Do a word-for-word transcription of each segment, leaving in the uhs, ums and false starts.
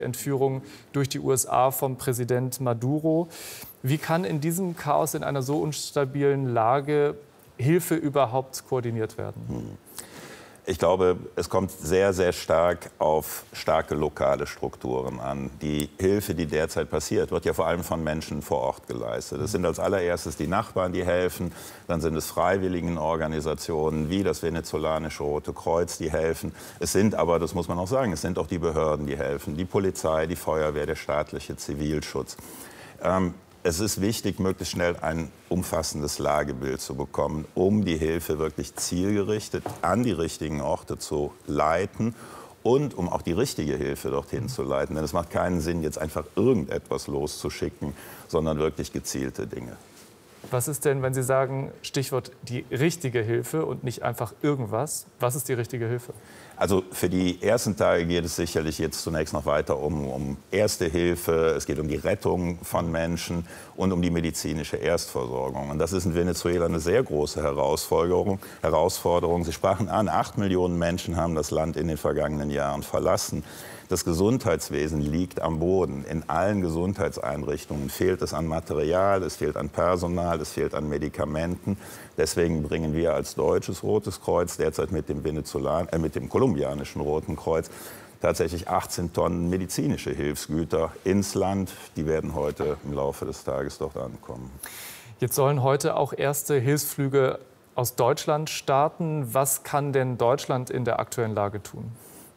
Entführung durch die U S A vom Präsident Maduro. Wie kann in diesem Chaos, in einer so instabilen Lage, Hilfe überhaupt koordiniert werden? Ich glaube, es kommt sehr, sehr stark auf starke lokale Strukturen an. Die Hilfe, die derzeit passiert, wird ja vor allem von Menschen vor Ort geleistet. Es sind als allererstes die Nachbarn, die helfen. Dann sind es Freiwilligenorganisationen wie das venezolanische Rote Kreuz, die helfen. Es sind aber, das muss man auch sagen, es sind auch die Behörden, die helfen. Die Polizei, die Feuerwehr, der staatliche Zivilschutz. Ähm, Es ist wichtig, möglichst schnell ein umfassendes Lagebild zu bekommen, um die Hilfe wirklich zielgerichtet an die richtigen Orte zu leiten und um auch die richtige Hilfe dorthin zu leiten. Denn es macht keinen Sinn, jetzt einfach irgendetwas loszuschicken, sondern wirklich gezielte Dinge. Was ist denn, wenn Sie sagen, Stichwort die richtige Hilfe und nicht einfach irgendwas? Was ist die richtige Hilfe? Also für die ersten Tage geht es sicherlich jetzt zunächst noch weiter um, um Erste Hilfe, es geht um die Rettung von Menschen und um die medizinische Erstversorgung. Und das ist in Venezuela eine sehr große Herausforderung. Herausforderung. Sie sprachen an, acht Millionen Menschen haben das Land in den vergangenen Jahren verlassen. Das Gesundheitswesen liegt am Boden. In allen Gesundheitseinrichtungen fehlt es an Material, es fehlt an Personal, es fehlt an Medikamenten. Deswegen bringen wir als Deutsches Rotes Kreuz derzeit mit dem, Venezolan äh, mit dem kolumbianischen Roten Kreuz tatsächlich achtzehn Tonnen medizinische Hilfsgüter ins Land. Die werden heute im Laufe des Tages dort ankommen. Jetzt sollen heute auch erste Hilfsflüge aus Deutschland starten. Was kann denn Deutschland in der aktuellen Lage tun?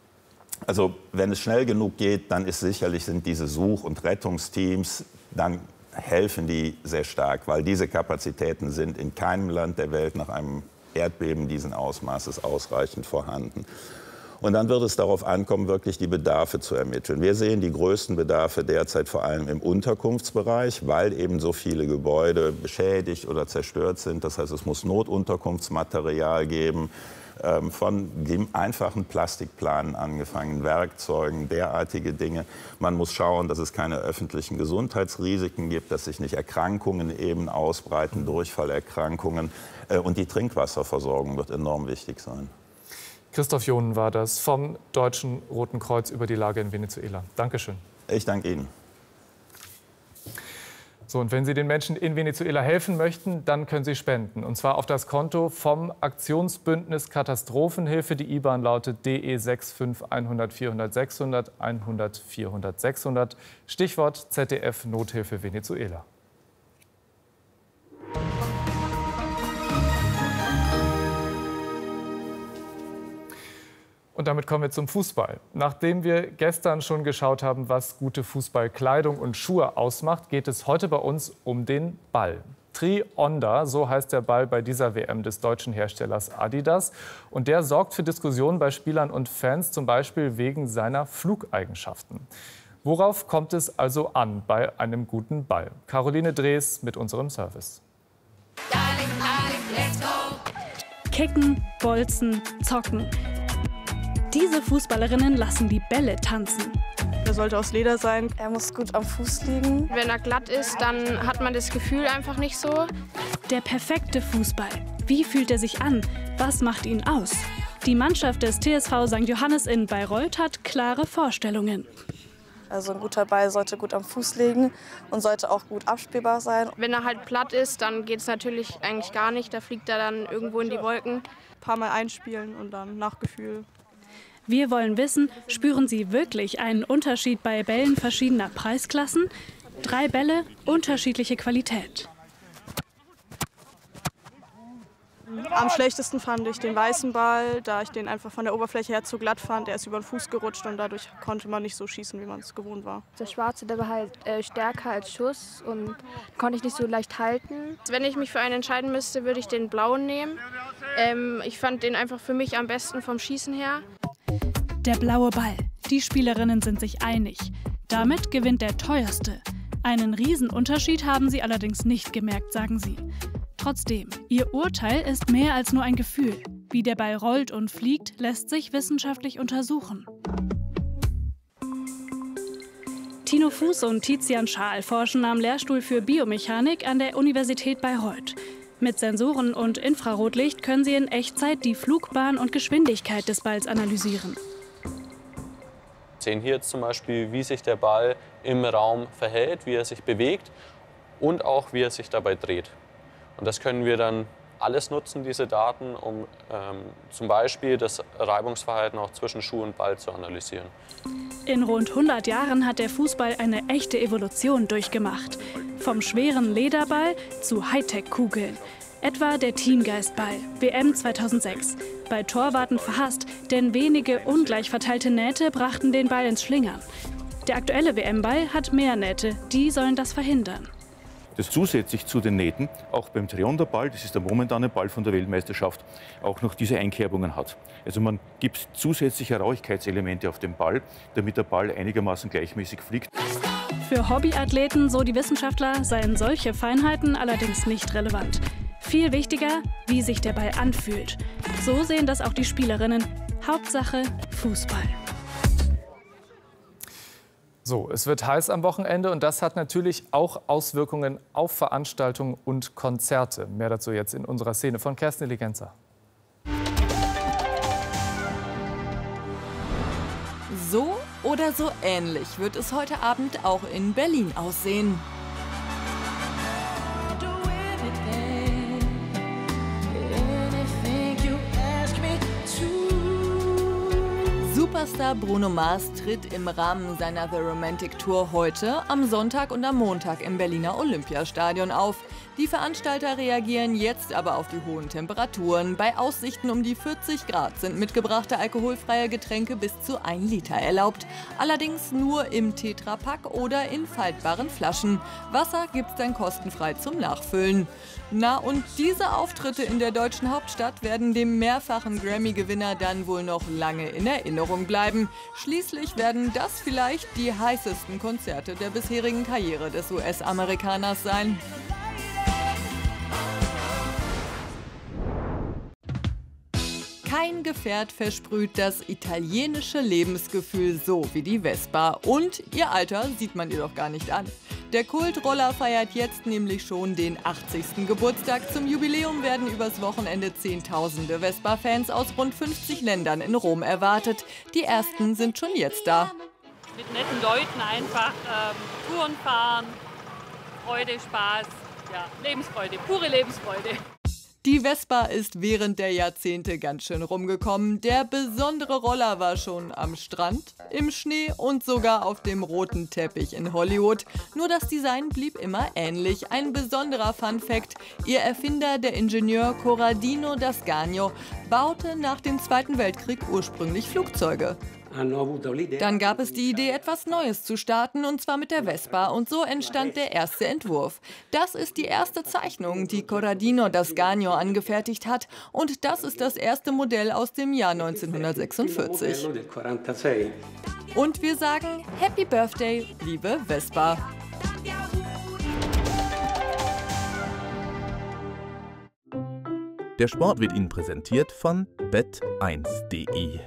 Also wenn es schnell genug geht, dann ist sicherlich sind diese Such- und Rettungsteams, dann helfen die sehr stark, weil diese Kapazitäten sind in keinem Land der Welt nach einem Erdbeben diesen Ausmaßes ausreichend vorhanden. Und dann wird es darauf ankommen, wirklich die Bedarfe zu ermitteln. Wir sehen die größten Bedarfe derzeit vor allem im Unterkunftsbereich, weil eben so viele Gebäude beschädigt oder zerstört sind. Das heißt, es muss Notunterkunftsmaterial geben, von dem einfachen Plastikplanen angefangen, Werkzeugen, derartige Dinge. Man muss schauen, dass es keine öffentlichen Gesundheitsrisiken gibt, dass sich nicht Erkrankungen eben ausbreiten, Durchfallerkrankungen. Und die Trinkwasserversorgung wird enorm wichtig sein. Christoph Jonen war das vom Deutschen Roten Kreuz über die Lage in Venezuela. Dankeschön. Ich danke Ihnen. So, und wenn Sie den Menschen in Venezuela helfen möchten, dann können Sie spenden. Und zwar auf das Konto vom Aktionsbündnis Katastrophenhilfe. Die I B A N lautet D E sechs fünf hundert, vierhundert, sechshundert, hundert, vierhundert, sechshundert. Stichwort Z D F Nothilfe Venezuela. Und damit kommen wir zum Fußball. Nachdem wir gestern schon geschaut haben, was gute Fußballkleidung und Schuhe ausmacht, geht es heute bei uns um den Ball. Tri-Onda, so heißt der Ball bei dieser W M des deutschen Herstellers Adidas. Und der sorgt für Diskussionen bei Spielern und Fans, zum Beispiel wegen seiner Flugeigenschaften. Worauf kommt es also an bei einem guten Ball? Caroline Drees mit unserem Service. Kicken, bolzen, zocken. Diese Fußballerinnen lassen die Bälle tanzen. Er sollte aus Leder sein. Er muss gut am Fuß liegen. Wenn er glatt ist, dann hat man das Gefühl einfach nicht so. Der perfekte Fußball. Wie fühlt er sich an? Was macht ihn aus? Die Mannschaft des T S V Sankt Johannes in Bayreuth hat klare Vorstellungen. Also ein guter Ball sollte gut am Fuß liegen und sollte auch gut abspielbar sein. Wenn er halt platt ist, dann geht es natürlich eigentlich gar nicht. Da fliegt er dann irgendwo in die Wolken. Ein paar Mal einspielen und dann nach Gefühl. Wir wollen wissen, spüren Sie wirklich einen Unterschied bei Bällen verschiedener Preisklassen? Drei Bälle, unterschiedliche Qualität. Am schlechtesten fand ich den weißen Ball, da ich den einfach von der Oberfläche her zu glatt fand. Er ist über den Fuß gerutscht und dadurch konnte man nicht so schießen, wie man es gewohnt war. Der schwarze, der war halt äh, stärker als Schuss und konnte ich nicht so leicht halten. Wenn ich mich für einen entscheiden müsste, würde ich den blauen nehmen. Ähm, ich fand den einfach für mich am besten vom Schießen her. Der blaue Ball. Die Spielerinnen sind sich einig. Damit gewinnt der teuerste. Einen Riesenunterschied haben sie allerdings nicht gemerkt, sagen sie. Trotzdem, ihr Urteil ist mehr als nur ein Gefühl. Wie der Ball rollt und fliegt, lässt sich wissenschaftlich untersuchen. Tino Fuß und Tizian Schaal forschen am Lehrstuhl für Biomechanik an der Universität Bayreuth. Mit Sensoren und Infrarotlicht können sie in Echtzeit die Flugbahn und Geschwindigkeit des Balls analysieren. sehen hier jetzt zum Beispiel, wie sich der Ball im Raum verhält, wie er sich bewegt und auch wie er sich dabei dreht. Und das können wir dann alles nutzen, diese Daten, um ähm, zum Beispiel das Reibungsverhalten auch zwischen Schuh und Ball zu analysieren. In rund hundert Jahren hat der Fußball eine echte Evolution durchgemacht. Vom schweren Lederball zu Hightech-Kugeln. Etwa der Teamgeistball, W M zweitausendsechs. Bei Torwarten verhasst, denn wenige ungleich verteilte Nähte brachten den Ball ins Schlingern. Der aktuelle W M-Ball hat mehr Nähte, die sollen das verhindern. Das zusätzlich zu den Nähten auch beim Trionder-Ball, das ist der momentane Ball von der Weltmeisterschaft, auch noch diese Einkerbungen hat. Also man gibt zusätzliche Rauigkeitselemente auf den Ball, damit der Ball einigermaßen gleichmäßig fliegt. Für Hobbyathleten, so die Wissenschaftler, seien solche Feinheiten allerdings nicht relevant. Viel wichtiger, wie sich der Ball anfühlt. So sehen das auch die Spielerinnen. Hauptsache Fußball. So, es wird heiß am Wochenende und das hat natürlich auch Auswirkungen auf Veranstaltungen und Konzerte. Mehr dazu jetzt in unserer Szene von Kerstin Ligenza. So oder so ähnlich wird es heute Abend auch in Berlin aussehen. Superstar Bruno Mars tritt im Rahmen seiner The Romantic Tour heute, am Sonntag und am Montag im Berliner Olympiastadion auf. Die Veranstalter reagieren jetzt aber auf die hohen Temperaturen. Bei Aussichten um die vierzig Grad sind mitgebrachte alkoholfreie Getränke bis zu ein Liter erlaubt. Allerdings nur im Tetrapack oder in faltbaren Flaschen. Wasser gibt's dann kostenfrei zum Nachfüllen. Na, und diese Auftritte in der deutschen Hauptstadt werden dem mehrfachen Grammy-Gewinner dann wohl noch lange in Erinnerung bleiben. Schließlich werden das vielleicht die heißesten Konzerte der bisherigen Karriere des U S-Amerikaners sein. Kein Gefährt versprüht das italienische Lebensgefühl so wie die Vespa. Und ihr Alter sieht man ihr doch gar nicht an. Der Kultroller feiert jetzt nämlich schon den achtzigsten Geburtstag. Zum Jubiläum werden übers Wochenende Zehntausende Vespa-Fans aus rund fünfzig Ländern in Rom erwartet. Die ersten sind schon jetzt da. Mit netten Leuten einfach ähm, Touren fahren, Freude, Spaß, ja, Lebensfreude, pure Lebensfreude. Die Vespa ist während der Jahrzehnte ganz schön rumgekommen. Der besondere Roller war schon am Strand, im Schnee und sogar auf dem roten Teppich in Hollywood. Nur das Design blieb immer ähnlich. Ein besonderer Fun-Fact: Ihr Erfinder, der Ingenieur Corradino da Scagno, baute nach dem Zweiten Weltkrieg ursprünglich Flugzeuge. Dann gab es die Idee, etwas Neues zu starten, und zwar mit der Vespa. Und so entstand der erste Entwurf. Das ist die erste Zeichnung, die Corradino da Scagno angefertigt hat. Und das ist das erste Modell aus dem Jahr neunzehnhundertsechsundvierzig. Und wir sagen Happy Birthday, liebe Vespa. Der Sport wird Ihnen präsentiert von bet eins punkt de.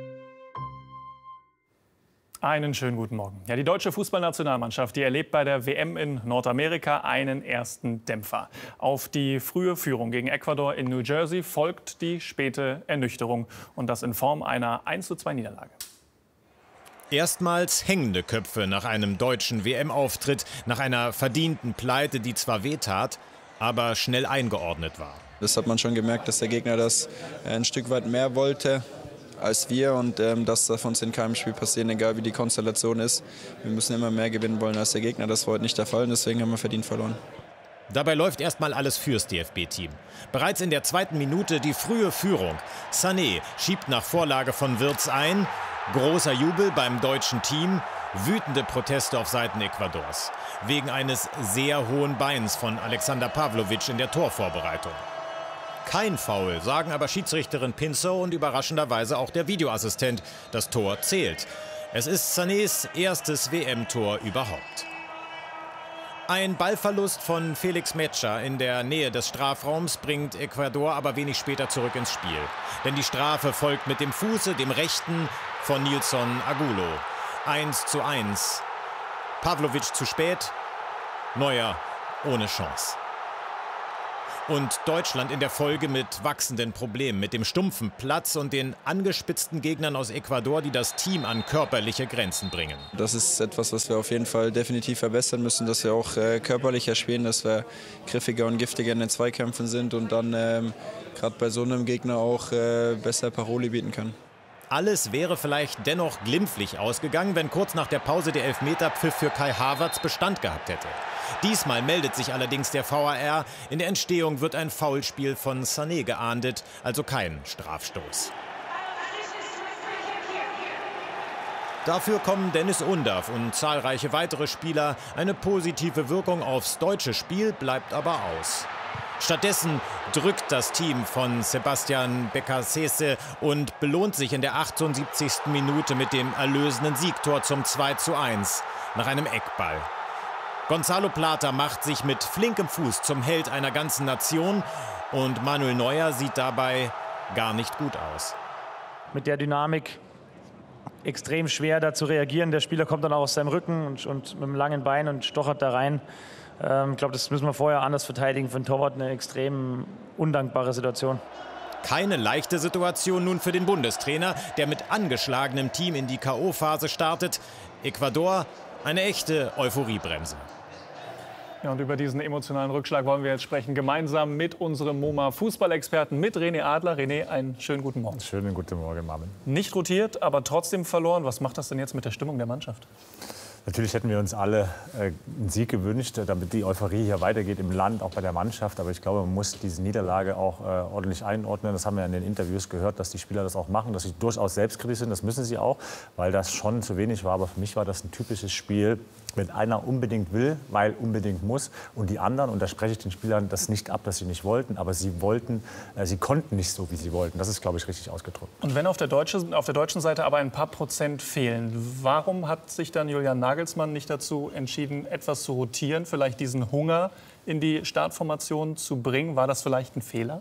Einen schönen guten Morgen. Ja, die deutsche Fußballnationalmannschaft, die erlebt bei der W M in Nordamerika einen ersten Dämpfer. Auf die frühe Führung gegen Ecuador in New Jersey folgt die späte Ernüchterung, und das in Form einer eins zu zwei Niederlage. Erstmals hängende Köpfe nach einem deutschen W M-Auftritt, nach einer verdienten Pleite, die zwar wehtat, aber schnell eingeordnet war. Das hat man schon gemerkt, dass der Gegner das ein Stück weit mehr wollte als wir, und ähm, das darf uns in keinem Spiel passieren, egal wie die Konstellation ist. Wir müssen immer mehr gewinnen wollen als der Gegner. Das war heute nicht der Fall, und deswegen haben wir verdient verloren. Dabei läuft erstmal alles fürs D F B-Team. Bereits in der zweiten Minute die frühe Führung. Sané schiebt nach Vorlage von Wirtz ein. Großer Jubel beim deutschen Team. Wütende Proteste auf Seiten Ecuadors. Wegen eines sehr hohen Beins von Alexander Pavlovic in der Torvorbereitung. Kein Foul, sagen aber Schiedsrichterin Pinso und überraschenderweise auch der Videoassistent. Das Tor zählt. Es ist Sanés erstes W M-Tor überhaupt. Ein Ballverlust von Felix Mecha in der Nähe des Strafraums bringt Ecuador aber wenig später zurück ins Spiel. Denn die Strafe folgt mit dem Fuße, dem rechten, von Nilson Agulo. eins zu eins. Pavlovic zu spät, Neuer ohne Chance. Und Deutschland in der Folge mit wachsenden Problemen, mit dem stumpfen Platz und den angespitzten Gegnern aus Ecuador, die das Team an körperliche Grenzen bringen. Das ist etwas, was wir auf jeden Fall definitiv verbessern müssen, dass wir auch äh, körperlicher spielen, dass wir griffiger und giftiger in den Zweikämpfen sind und dann ähm, gerade bei so einem Gegner auch äh, besser Paroli bieten können. Alles wäre vielleicht dennoch glimpflich ausgegangen, wenn kurz nach der Pause der Elfmeterpfiff für Kai Havertz Bestand gehabt hätte. Diesmal meldet sich allerdings der V A R. In der Entstehung wird ein Foulspiel von Sané geahndet, also kein Strafstoß. Dafür kommen Dennis Undav und zahlreiche weitere Spieler. Eine positive Wirkung aufs deutsche Spiel bleibt aber aus. Stattdessen drückt das Team von Sebastian Beccacece und belohnt sich in der achtundsiebzigsten Minute mit dem erlösenden Siegtor zum zwei zu eins nach einem Eckball. Gonzalo Plata macht sich mit flinkem Fuß zum Held einer ganzen Nation und Manuel Neuer sieht dabei gar nicht gut aus. Mit der Dynamik extrem schwer da zu reagieren. Der Spieler kommt dann auch aus seinem Rücken und, und mit einem langen Bein und stochert da rein. Ähm, ich glaube, das müssen wir vorher anders verteidigen. Für den Torwart eine extrem undankbare Situation. Keine leichte Situation nun für den Bundestrainer, der mit angeschlagenem Team in die K O-Phase startet. Ecuador, eine echte Euphoriebremse. Ja, und über diesen emotionalen Rückschlag wollen wir jetzt sprechen, gemeinsam mit unserem MoMA-Fußballexperten, mit René Adler. René, einen schönen guten Morgen. Schönen guten Morgen, Marvin. Nicht rotiert, aber trotzdem verloren. Was macht das denn jetzt mit der Stimmung der Mannschaft? Natürlich hätten wir uns alle äh, einen Sieg gewünscht, damit die Euphorie hier weitergeht im Land, auch bei der Mannschaft. Aber ich glaube, man muss diese Niederlage auch äh, ordentlich einordnen. Das haben wir in den Interviews gehört, dass die Spieler das auch machen, dass sie durchaus selbstkritisch sind. Das müssen sie auch, weil das schon zu wenig war. Aber für mich war das ein typisches Spiel, wenn einer unbedingt will, weil unbedingt muss. Und die anderen, und da spreche ich den Spielern das nicht ab, dass sie nicht wollten, aber sie wollten, äh, sie konnten nicht so, wie sie wollten. Das ist, glaube ich, richtig ausgedrückt. Und wenn auf der, Deutsche, auf der deutschen Seite aber ein paar Prozent fehlen, warum hat sich dann Julian Nagelsmann nicht dazu entschieden, etwas zu rotieren, vielleicht diesen Hunger in die Startformation zu bringen? War das vielleicht ein Fehler?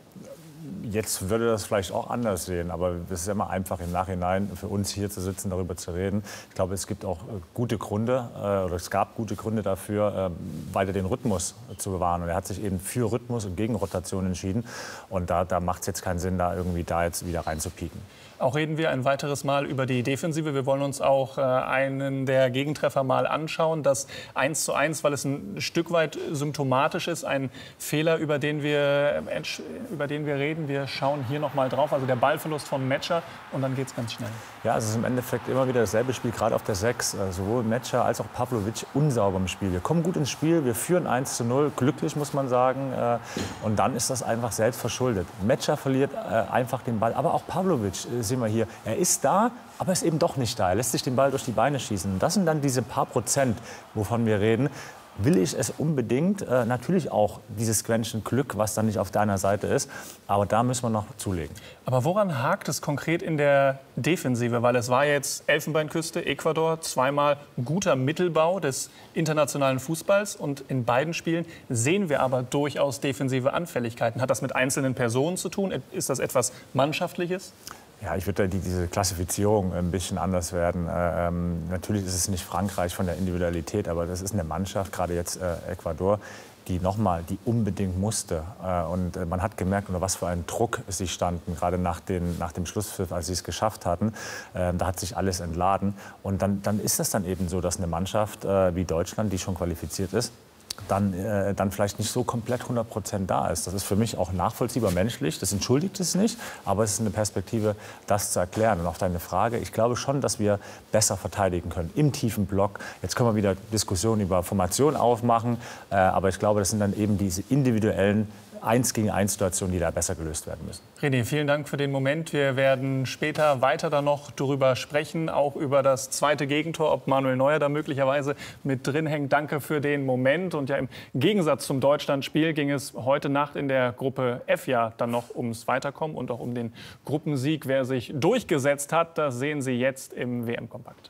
Jetzt würde das vielleicht auch anders sehen, aber es ist immer einfach im Nachhinein für uns hier zu sitzen, darüber zu reden. Ich glaube, es gibt auch gute Gründe, äh, oder es gab gute Gründe dafür, äh, weiter den Rhythmus zu bewahren. Und er hat sich eben für Rhythmus und gegen Rotation entschieden. Und da, da macht es jetzt keinen Sinn, da irgendwie da jetzt wieder reinzupieken. Auch reden wir ein weiteres Mal über die Defensive. Wir wollen uns auch äh, einen der Gegentreffer mal anschauen. Das eins zu eins, weil es ein Stück weit symptomatisch ist. Ein Fehler, über den wir, äh, über den wir reden. Wir schauen hier noch mal drauf. Also der Ballverlust von Metscher und dann geht es ganz schnell. Ja, es ist im Endeffekt immer wieder dasselbe Spiel, gerade auf der sechs. Sowohl Metscher als auch Pavlovic unsauber im Spiel. Wir kommen gut ins Spiel, wir führen eins zu null, glücklich muss man sagen. Und dann ist das einfach selbst verschuldet. Metscher verliert einfach den Ball, aber auch Pavlovic, sehen wir hier, er ist da, aber ist eben doch nicht da. Er lässt sich den Ball durch die Beine schießen. Und das sind dann diese paar Prozent, wovon wir reden. Will ich es unbedingt? Äh, natürlich auch dieses Quäntchen Glück, was dann nicht auf deiner Seite ist. Aber da müssen wir noch zulegen. Aber woran hakt es konkret in der Defensive? Weil es war jetzt Elfenbeinküste, Ecuador, zweimal guter Mittelbau des internationalen Fußballs. Und in beiden Spielen sehen wir aber durchaus defensive Anfälligkeiten. Hat das mit einzelnen Personen zu tun? Ist das etwas Mannschaftliches? Ja, ich würde diese Klassifizierung ein bisschen anders werden. Ähm, natürlich ist es nicht Frankreich von der Individualität, aber das ist eine Mannschaft, gerade jetzt äh, Ecuador, die nochmal, die unbedingt musste. Äh, und äh, man hat gemerkt, unter was für einen Druck sie standen, gerade nach, den, nach dem Schlusspfiff, als sie es geschafft hatten. Äh, da hat sich alles entladen. Und dann, dann ist das dann eben so, dass eine Mannschaft äh, wie Deutschland, die schon qualifiziert ist, Dann, äh, dann vielleicht nicht so komplett hundert Prozent da ist. Das ist für mich auch nachvollziehbar menschlich. Das entschuldigt es nicht, aber es ist eine Perspektive, das zu erklären. Und auf deine Frage, ich glaube schon, dass wir besser verteidigen können im tiefen Block. Jetzt können wir wieder Diskussionen über Formation aufmachen, äh, aber ich glaube, das sind dann eben diese individuellen eins gegen eins Situationen, die da besser gelöst werden müssen. René, vielen Dank für den Moment. Wir werden später weiter dann noch darüber sprechen, auch über das zweite Gegentor, ob Manuel Neuer da möglicherweise mit drin hängt. Danke für den Moment. Und ja, im Gegensatz zum Deutschlandspiel ging es heute Nacht in der Gruppe F ja dann noch ums Weiterkommen und auch um den Gruppensieg. Wer sich durchgesetzt hat, das sehen Sie jetzt im W M-Kompakt.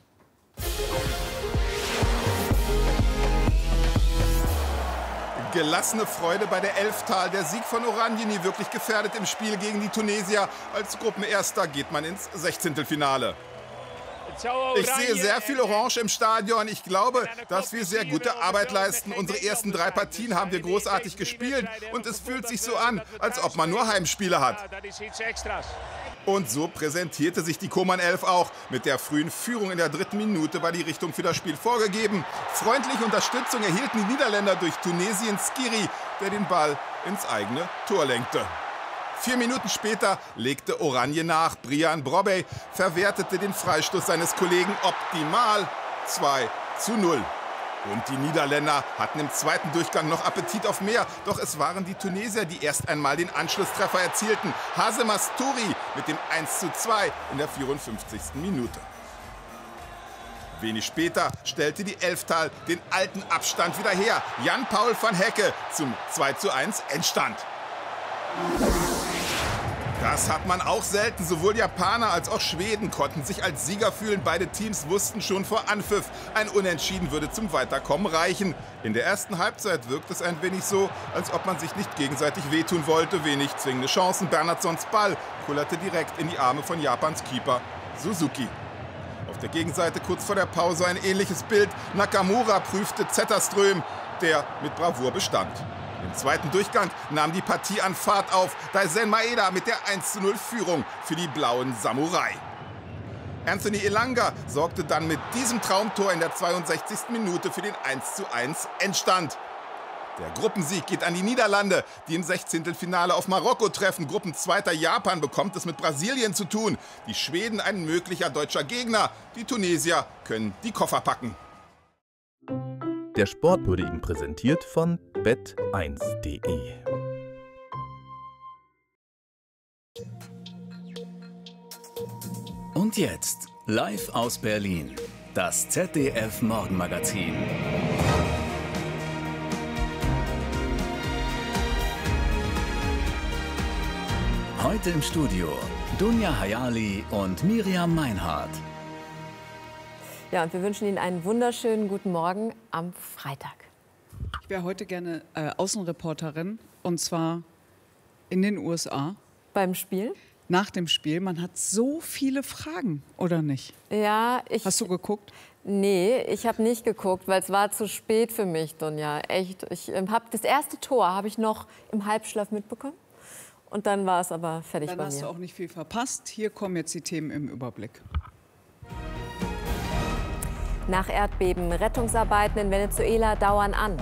Gelassene Freude bei der Elftal. Der Sieg von Oranien nie wirklich gefährdet im Spiel gegen die Tunesier. Als Gruppenerster geht man ins Sechzehntelfinale. Ich sehe sehr viel Orange im Stadion. Ich glaube, dass wir sehr gute Arbeit leisten. Unsere ersten drei Partien haben wir großartig gespielt. Und es fühlt sich so an, als ob man nur Heimspiele hat. Und so präsentierte sich die Coman elf auch. Mit der frühen Führung in der dritten Minute war die Richtung für das Spiel vorgegeben. Freundliche Unterstützung erhielten die Niederländer durch Tunesiens Skiri, der den Ball ins eigene Tor lenkte. Vier Minuten später legte Oranje nach. Brian Brobbey verwertete den Freistoß seines Kollegen optimal. zwei zu null. Und die Niederländer hatten im zweiten Durchgang noch Appetit auf mehr. Doch es waren die Tunesier, die erst einmal den Anschlusstreffer erzielten. Hazem Astouri mit dem eins zu zwei in der vierundfünfzigsten Minute. Wenig später stellte die Elftal den alten Abstand wieder her. Jan-Paul van Hecke zum zwei zu eins Endstand. Das hat man auch selten. Sowohl Japaner als auch Schweden konnten sich als Sieger fühlen. Beide Teams wussten schon vor Anpfiff, ein Unentschieden würde zum Weiterkommen reichen. In der ersten Halbzeit wirkt es ein wenig so, als ob man sich nicht gegenseitig wehtun wollte. Wenig zwingende Chancen. Bernhardssons Ball kullerte direkt in die Arme von Japans Keeper Suzuki. Auf der Gegenseite kurz vor der Pause ein ähnliches Bild. Nakamura prüfte Zetterström, der mit Bravour bestand. Im zweiten Durchgang nahm die Partie an Fahrt auf. Daisen Maeda mit der eins zu null Führung für die blauen Samurai. Anthony Elanga sorgte dann mit diesem Traumtor in der zweiundsechzigsten Minute für den eins zu eins Endstand. Der Gruppensieg geht an die Niederlande, die im Sechzehntelfinale auf Marokko treffen. Gruppenzweiter Japan bekommt es mit Brasilien zu tun. Die Schweden ein möglicher deutscher Gegner. Die Tunesier können die Koffer packen. Der Sport wurde Ihnen präsentiert von bet eins punkt de. Und jetzt, live aus Berlin, das Z D F-Morgenmagazin. Heute im Studio Dunja Hayali und Miriam Meinhardt. Ja, und wir wünschen Ihnen einen wunderschönen guten Morgen am Freitag. Ich wäre heute gerne äh, Außenreporterin, und zwar in den U S A. Beim Spiel? Nach dem Spiel. Man hat so viele Fragen, oder nicht? Ja, ich... Hast du geguckt? Nee, ich habe nicht geguckt, weil es war zu spät für mich, Dunja. Echt. Ich ähm, habe das erste Tor habe ich noch im Halbschlaf mitbekommen. Und dann war es aber fertig dann bei mir. Dann hast du auch nicht viel verpasst. Hier kommen jetzt die Themen im Überblick. Nach Erdbeben, Rettungsarbeiten in Venezuela dauern an.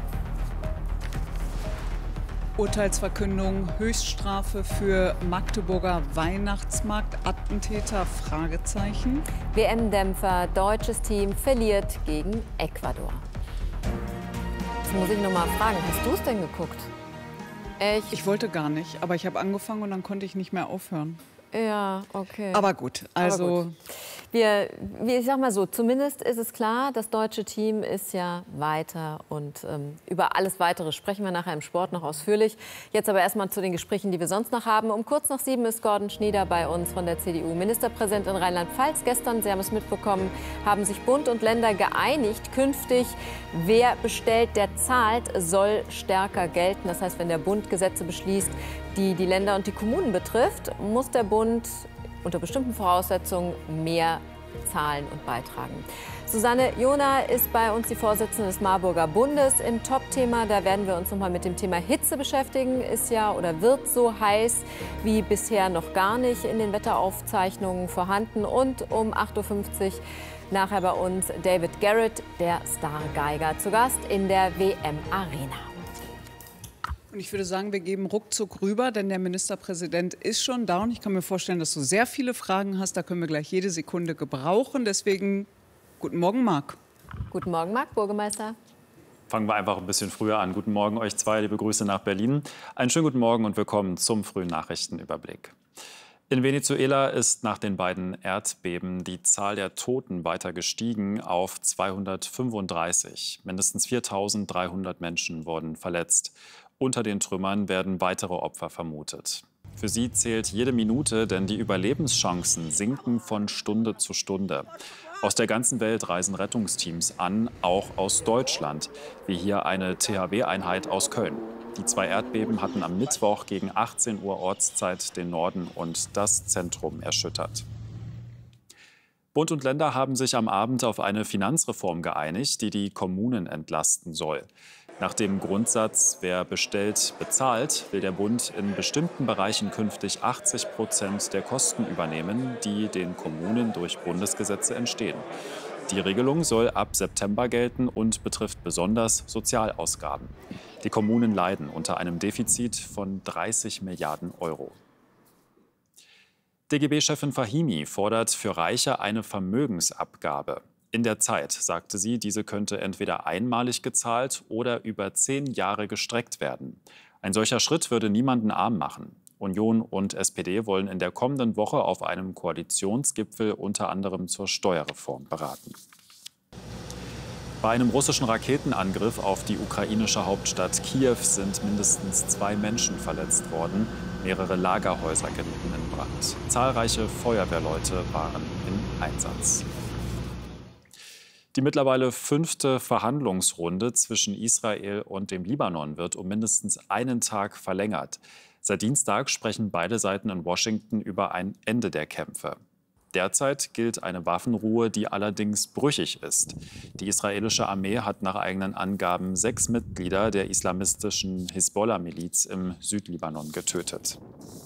Urteilsverkündung, Höchststrafe für Magdeburger Weihnachtsmarkt-Attentäter, Fragezeichen. W M-Dämpfer, deutsches Team verliert gegen Ecuador. Jetzt muss ich noch mal fragen, hast du es denn geguckt? Echt? Ich wollte gar nicht, aber ich habe angefangen und dann konnte ich nicht mehr aufhören. Ja, okay. Aber gut, also... Aber gut. Wir, wir, ich sag mal so, zumindest ist es klar, das deutsche Team ist ja weiter und ähm, über alles Weitere sprechen wir nachher im Sport noch ausführlich. Jetzt aber erstmal zu den Gesprächen, die wir sonst noch haben. Um kurz nach sieben ist Gordon Schnieder bei uns von der C D U. Ministerpräsident in Rheinland-Pfalz. Gestern, Sie haben es mitbekommen, haben sich Bund und Länder geeinigt. Künftig, wer bestellt, der zahlt, soll stärker gelten. Das heißt, wenn der Bund Gesetze beschließt, die die Länder und die Kommunen betrifft, muss der Bund unter bestimmten Voraussetzungen mehr zahlen und beitragen. Susanne Jona ist bei uns die Vorsitzende des Marburger Bundes im Top-Thema. Da werden wir uns noch mal mit dem Thema Hitze beschäftigen. Ist ja oder wird so heiß wie bisher noch gar nicht in den Wetteraufzeichnungen vorhanden. Und um acht Uhr fünfzig nachher bei uns David Garrett, der Stargeiger, zu Gast in der W M-Arena. Und ich würde sagen, wir geben ruckzuck rüber, denn der Ministerpräsident ist schon da. Und ich kann mir vorstellen, dass du sehr viele Fragen hast. Da können wir gleich jede Sekunde gebrauchen. Deswegen guten Morgen, Marc. Guten Morgen, Marc, Bürgermeister. Fangen wir einfach ein bisschen früher an. Guten Morgen euch zwei, liebe Grüße nach Berlin. Einen schönen guten Morgen und willkommen zum frühen Nachrichtenüberblick. In Venezuela ist nach den beiden Erdbeben die Zahl der Toten weiter gestiegen auf zweihundertfünfunddreißig. Mindestens viertausenddreihundert Menschen wurden verletzt. Unter den Trümmern werden weitere Opfer vermutet. Für sie zählt jede Minute, denn die Überlebenschancen sinken von Stunde zu Stunde. Aus der ganzen Welt reisen Rettungsteams an, auch aus Deutschland, wie hier eine T H W-Einheit aus Köln. Die zwei Erdbeben hatten am Mittwoch gegen achtzehn Uhr Ortszeit den Norden und das Zentrum erschüttert. Bund und Länder haben sich am Abend auf eine Finanzreform geeinigt, die die Kommunen entlasten soll. Nach dem Grundsatz, wer bestellt, bezahlt, will der Bund in bestimmten Bereichen künftig achtzig Prozent der Kosten übernehmen, die den Kommunen durch Bundesgesetze entstehen. Die Regelung soll ab September gelten und betrifft besonders Sozialausgaben. Die Kommunen leiden unter einem Defizit von dreißig Milliarden Euro. D G B-Chefin Fahimi fordert für Reiche eine Vermögensabgabe. In der Zeit sagte sie, diese könnte entweder einmalig gezahlt oder über zehn Jahre gestreckt werden. Ein solcher Schritt würde niemanden arm machen. Union und S P D wollen in der kommenden Woche auf einem Koalitionsgipfel unter anderem zur Steuerreform beraten. Bei einem russischen Raketenangriff auf die ukrainische Hauptstadt Kiew sind mindestens zwei Menschen verletzt worden. Mehrere Lagerhäuser gerieten in Brand. Zahlreiche Feuerwehrleute waren im Einsatz. Die mittlerweile fünfte Verhandlungsrunde zwischen Israel und dem Libanon wird um mindestens einen Tag verlängert. Seit Dienstag sprechen beide Seiten in Washington über ein Ende der Kämpfe. Derzeit gilt eine Waffenruhe, die allerdings brüchig ist. Die israelische Armee hat nach eigenen Angaben sechs Mitglieder der islamistischen Hisbollah-Miliz im Südlibanon getötet.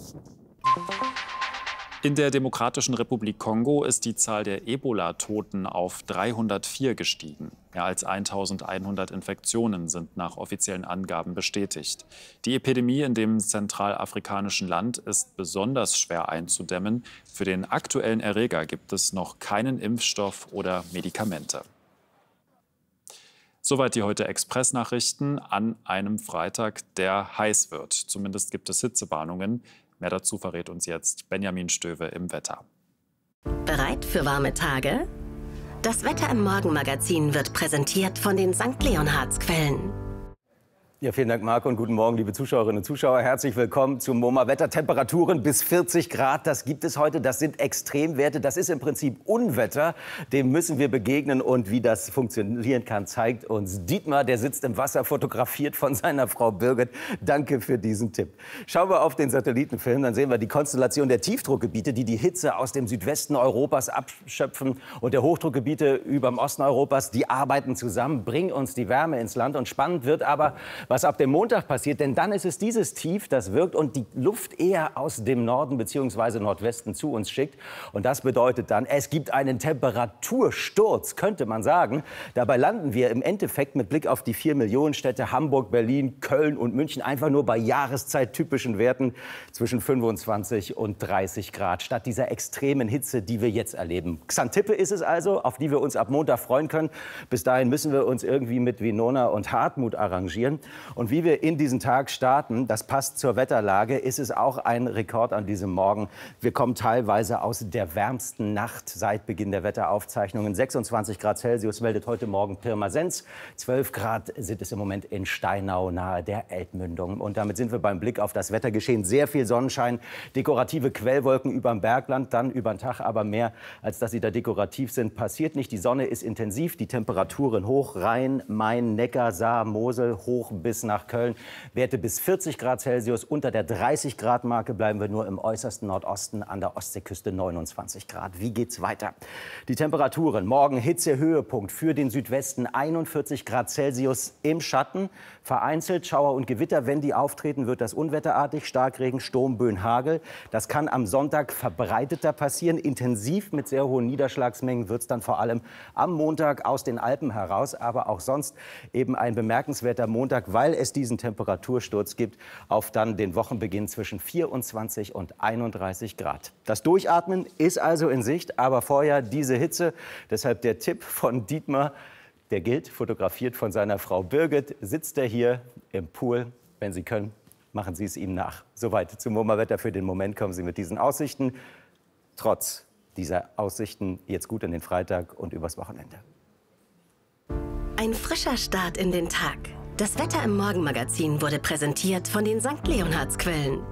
In der Demokratischen Republik Kongo ist die Zahl der Ebola-Toten auf dreihundertvier gestiegen. Mehr als eintausendeinhundert Infektionen sind nach offiziellen Angaben bestätigt. Die Epidemie in dem zentralafrikanischen Land ist besonders schwer einzudämmen. Für den aktuellen Erreger gibt es noch keinen Impfstoff oder Medikamente. Soweit die heute Express-Nachrichten an einem Freitag, der heiß wird. Zumindest gibt es Hitzewarnungen. Mehr dazu verrät uns jetzt Benjamin Stöwe im Wetter. Bereit für warme Tage? Das Wetter im Morgenmagazin wird präsentiert von den Sankt Leonhards-Quellen. Ja, vielen Dank, Marco, und guten Morgen, liebe Zuschauerinnen und Zuschauer. Herzlich willkommen zum MoMA-Wetter. Temperaturen bis vierzig Grad, das gibt es heute. Das sind Extremwerte. Das ist im Prinzip Unwetter. Dem müssen wir begegnen. Und wie das funktionieren kann, zeigt uns Dietmar. Der sitzt im Wasser, fotografiert von seiner Frau Birgit. Danke für diesen Tipp. Schauen wir auf den Satellitenfilm. Dann sehen wir die Konstellation der Tiefdruckgebiete, die die Hitze aus dem Südwesten Europas abschöpfen. Und der Hochdruckgebiete über dem Osten Europas, die arbeiten zusammen, bringen uns die Wärme ins Land. Und spannend wird aber, was ab dem Montag passiert, denn dann ist es dieses Tief, das wirkt und die Luft eher aus dem Norden bzw. Nordwesten zu uns schickt. Und das bedeutet dann, es gibt einen Temperatursturz, könnte man sagen. Dabei landen wir im Endeffekt mit Blick auf die vier Millionen Städte Hamburg, Berlin, Köln und München einfach nur bei jahreszeit-typischen Werten zwischen fünfundzwanzig und dreißig Grad, statt dieser extremen Hitze, die wir jetzt erleben. Xantippe ist es also, auf die wir uns ab Montag freuen können. Bis dahin müssen wir uns irgendwie mit Winona und Hartmut arrangieren. Und wie wir in diesen Tag starten, das passt zur Wetterlage, ist es auch ein Rekord an diesem Morgen. Wir kommen teilweise aus der wärmsten Nacht seit Beginn der Wetteraufzeichnungen. sechsundzwanzig Grad Celsius meldet heute Morgen Pirmasens. zwölf Grad sind es im Moment in Steinau nahe der Elbmündung. Und damit sind wir beim Blick auf das Wettergeschehen. Sehr viel Sonnenschein, dekorative Quellwolken über dem Bergland, dann über den Tag aber mehr, als dass sie da dekorativ sind, passiert nicht. Die Sonne ist intensiv, die Temperaturen hoch, Rhein, Main, Neckar, Saar, Mosel, hoch bis nach Köln. Werte bis vierzig Grad Celsius. Unter der dreißig Grad Marke bleiben wir nur im äußersten Nordosten, an der Ostseeküste neunundzwanzig Grad. Wie geht's weiter? Die Temperaturen. Morgen Hitzehöhepunkt für den Südwesten. einundvierzig Grad Celsius im Schatten. Vereinzelt Schauer und Gewitter. Wenn die auftreten, wird das unwetterartig. Starkregen, Sturm, Böen, Hagel. Das kann am Sonntag verbreiteter passieren. Intensiv mit sehr hohen Niederschlagsmengen wird es dann vor allem am Montag aus den Alpen heraus. Aber auch sonst eben ein bemerkenswerter Montag, weil es diesen Temperatursturz gibt, auf dann den Wochenbeginn zwischen vierundzwanzig und einunddreißig Grad. Das Durchatmen ist also in Sicht, aber vorher diese Hitze. Deshalb der Tipp von Dietmar, der gilt, fotografiert von seiner Frau Birgit, sitzt er hier im Pool. Wenn Sie können, machen Sie es ihm nach. Soweit zum MoMA-Wetter für den Moment. Kommen Sie mit diesen Aussichten, trotz dieser Aussichten, jetzt gut in den Freitag und übers Wochenende. Ein frischer Start in den Tag. Das Wetter im Morgenmagazin wurde präsentiert von den Sankt Leonhards-Quellen.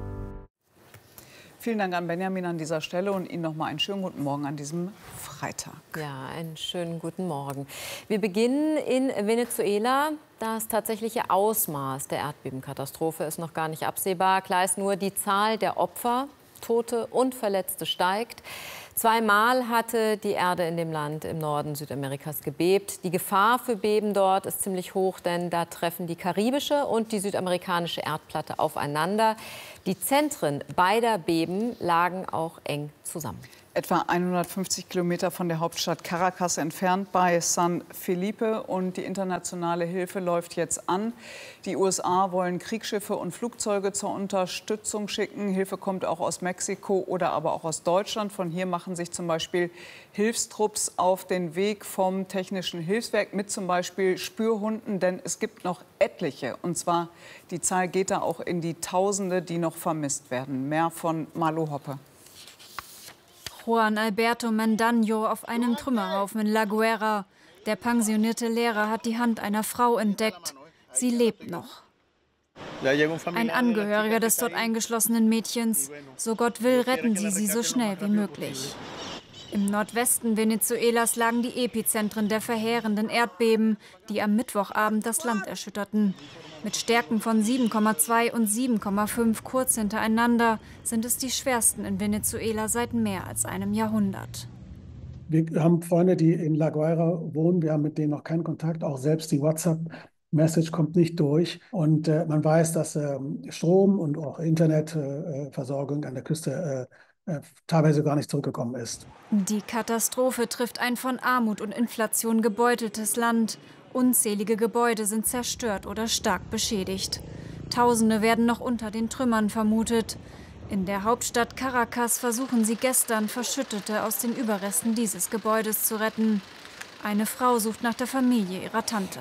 Vielen Dank an Benjamin an dieser Stelle und Ihnen noch mal einen schönen guten Morgen an diesem Freitag. Ja, einen schönen guten Morgen. Wir beginnen in Venezuela. Das tatsächliche Ausmaß der Erdbebenkatastrophe ist noch gar nicht absehbar. Klar ist nur, die Zahl der Opfer Tote und Verletzte steigt. Zweimal hatte die Erde in dem Land im Norden Südamerikas gebebt. Die Gefahr für Beben dort ist ziemlich hoch, denn da treffen die karibische und die südamerikanische Erdplatte aufeinander. Die Zentren beider Beben lagen auch eng zusammen. Etwa hundertfünfzig Kilometer von der Hauptstadt Caracas entfernt bei San Felipe. Und die internationale Hilfe läuft jetzt an. Die U S A wollen Kriegsschiffe und Flugzeuge zur Unterstützung schicken. Hilfe kommt auch aus Mexiko oder aber auch aus Deutschland. Von hier machen sich zum Beispiel Hilfstrupps auf den Weg vom Technischen Hilfswerk mit zum Beispiel Spürhunden. Denn es gibt noch etliche. Und zwar die Zahl geht da auch in die Tausende, die noch vermisst werden. Mehr von Malu Hoppe. Juan Alberto Mendaño auf einem Trümmerhaufen in La Guera. Der pensionierte Lehrer hat die Hand einer Frau entdeckt. Sie lebt noch. Ein Angehöriger des dort eingeschlossenen Mädchens. So Gott will, retten sie sie so schnell wie möglich. Im Nordwesten Venezuelas lagen die Epizentren der verheerenden Erdbeben, die am Mittwochabend das Land erschütterten. Mit Stärken von sieben Komma zwei und sieben Komma fünf kurz hintereinander sind es die schwersten in Venezuela seit mehr als einem Jahrhundert. Wir haben Freunde, die in La Guaira wohnen. Wir haben mit denen noch keinen Kontakt. Auch selbst die WhatsApp-Message kommt nicht durch. Und äh, man weiß, dass äh, Strom und auch Internetversorgung äh, an der Küste äh, äh, teilweise gar nicht zurückgekommen ist. Die Katastrophe trifft ein von Armut und Inflation gebeuteltes Land. Unzählige Gebäude sind zerstört oder stark beschädigt. Tausende werden noch unter den Trümmern vermutet. In der Hauptstadt Caracas versuchen sie gestern, Verschüttete aus den Überresten dieses Gebäudes zu retten. Eine Frau sucht nach der Familie ihrer Tante.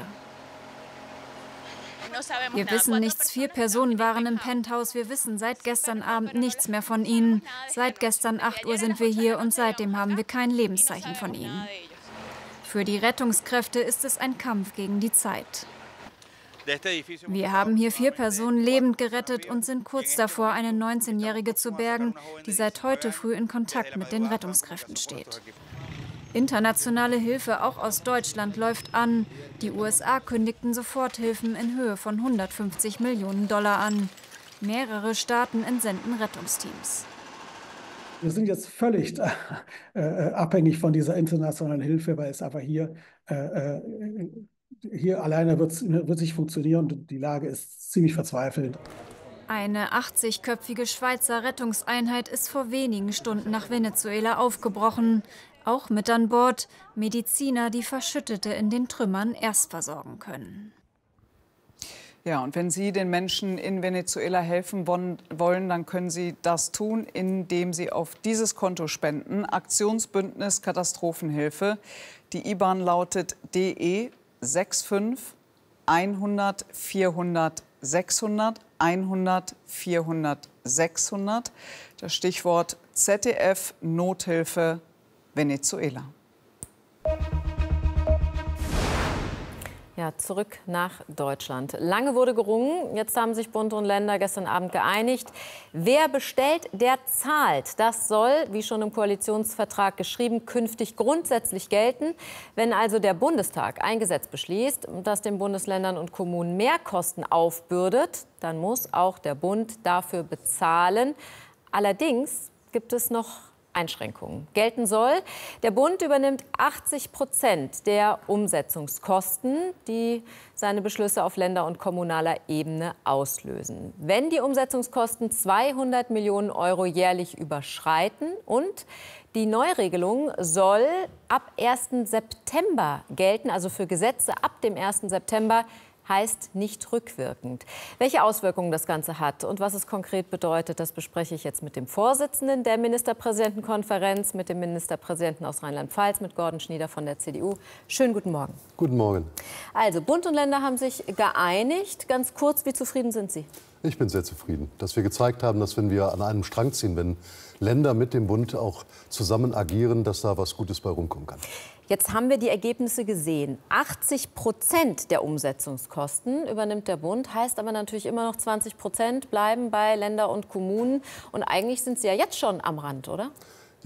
Wir wissen nichts. Vier Personen waren im Penthouse. Wir wissen seit gestern Abend nichts mehr von ihnen. Seit gestern acht Uhr sind wir hier und seitdem haben wir kein Lebenszeichen von ihnen. Für die Rettungskräfte ist es ein Kampf gegen die Zeit. Wir haben hier vier Personen lebend gerettet und sind kurz davor, eine neunzehnjährige zu bergen, die seit heute früh in Kontakt mit den Rettungskräften steht. Internationale Hilfe, auch aus Deutschland, läuft an. Die U S A kündigten Soforthilfen in Höhe von hundertfünfzig Millionen Dollar an. Mehrere Staaten entsenden Rettungsteams. Wir sind jetzt völlig äh, abhängig von dieser internationalen Hilfe, weil es einfach hier, äh, hier alleine wird es nicht funktionieren und die Lage ist ziemlich verzweifelnd. Eine achtzigköpfige Schweizer Rettungseinheit ist vor wenigen Stunden nach Venezuela aufgebrochen. Auch mit an Bord Mediziner, die Verschüttete in den Trümmern erst versorgen können. Ja, und wenn Sie den Menschen in Venezuela helfen wollen, dann können Sie das tun, indem Sie auf dieses Konto spenden. Aktionsbündnis Katastrophenhilfe. Die I B A N lautet D E fünfundsechzig hundert vierhundert sechshundert hundert vierhundert sechshundert. Das Stichwort Z D F Nothilfe Venezuela. Ja, zurück nach Deutschland. Lange wurde gerungen. Jetzt haben sich Bund und Länder gestern Abend geeinigt. Wer bestellt, der zahlt. Das soll, wie schon im Koalitionsvertrag geschrieben, künftig grundsätzlich gelten. Wenn also der Bundestag ein Gesetz beschließt, das den Bundesländern und Kommunen Mehrkosten aufbürdet, dann muss auch der Bund dafür bezahlen. Allerdings gibt es noch Einschränkungen. Gelten soll, der Bund übernimmt achtzig Prozent der Umsetzungskosten, die seine Beschlüsse auf Länder- und kommunaler Ebene auslösen. Wenn die Umsetzungskosten zweihundert Millionen Euro jährlich überschreiten und die Neuregelung soll ab ersten September gelten, also für Gesetze ab dem ersten September, heißt nicht rückwirkend. Welche Auswirkungen das Ganze hat und was es konkret bedeutet, das bespreche ich jetzt mit dem Vorsitzenden der Ministerpräsidentenkonferenz, mit dem Ministerpräsidenten aus Rheinland-Pfalz, mit Gordon Schnieder von der C D U. Schönen guten Morgen. Guten Morgen. Also Bund und Länder haben sich geeinigt. Ganz kurz, wie zufrieden sind Sie? Ich bin sehr zufrieden, dass wir gezeigt haben, dass wenn wir an einem Strang ziehen, wenn Länder mit dem Bund auch zusammen agieren, dass da was Gutes bei rumkommen kann. Jetzt haben wir die Ergebnisse gesehen. achtzig Prozent der Umsetzungskosten übernimmt der Bund, heißt aber natürlich immer noch zwanzig Prozent bleiben bei Länder und Kommunen. Und eigentlich sind sie ja jetzt schon am Rand, oder?